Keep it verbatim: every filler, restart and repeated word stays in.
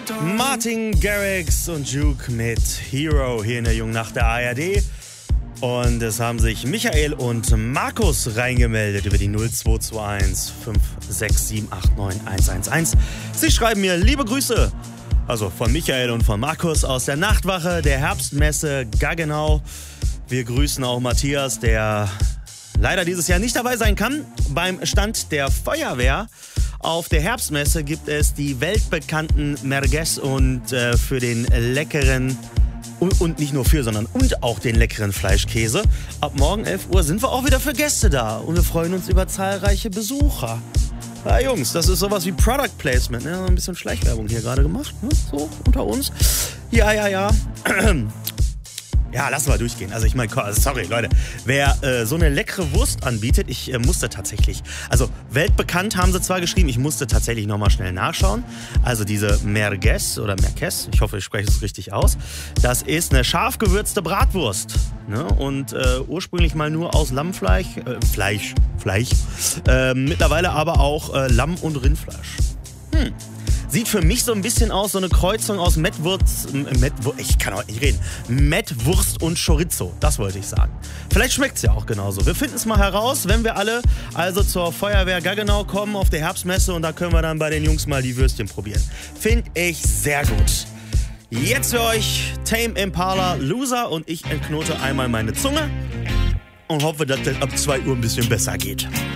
Martin Garrix und Juke mit Hero hier in der Jungen Nacht der A R D. Und es haben sich Michael und Markus reingemeldet über die null zwei zwei eins fünf sechs sieben acht neun eins eins eins. Sie schreiben mir liebe Grüße, also von Michael und von Markus aus der Nachtwache der Herbstmesse Gaggenau. Wir grüßen auch Matthias, der leider dieses Jahr nicht dabei sein kann. Beim Stand der Feuerwehr auf der Herbstmesse gibt es die weltbekannten Merguez und äh, für den leckeren und, und nicht nur für, sondern und auch den leckeren Fleischkäse. Ab morgen elf Uhr sind wir auch wieder für Gäste da und wir freuen uns über zahlreiche Besucher. Ja, Jungs, das ist sowas wie Product Placement, ne? Ein bisschen Schleichwerbung hier gerade gemacht, ne? So unter uns. Ja, ja, ja. Ja, lassen wir durchgehen. Also ich meine, sorry Leute, wer äh, so eine leckere Wurst anbietet, ich äh, musste tatsächlich, also weltbekannt haben sie zwar geschrieben, ich musste tatsächlich nochmal schnell nachschauen. Also diese Merguez oder Merguez, ich hoffe, ich spreche es richtig aus, das ist eine scharf gewürzte Bratwurst. Ne? Und äh, ursprünglich mal nur aus Lammfleisch, äh, Fleisch, Fleisch, äh, mittlerweile aber auch äh, Lamm- und Rindfleisch. Hm. Sieht für mich so ein bisschen aus, so eine Kreuzung aus Mettwurst, Mettwurst, ich kann auch nicht reden, Mettwurst und Chorizo, das wollte ich sagen. Vielleicht schmeckt es ja auch genauso. Wir finden es mal heraus, wenn wir alle also zur Feuerwehr Gaggenau kommen auf der Herbstmesse und da können wir dann bei den Jungs mal die Würstchen probieren. Finde ich sehr gut. Jetzt für euch Tame Impala Loser und ich entknote einmal meine Zunge und hoffe, dass das ab zwei Uhr ein bisschen besser geht.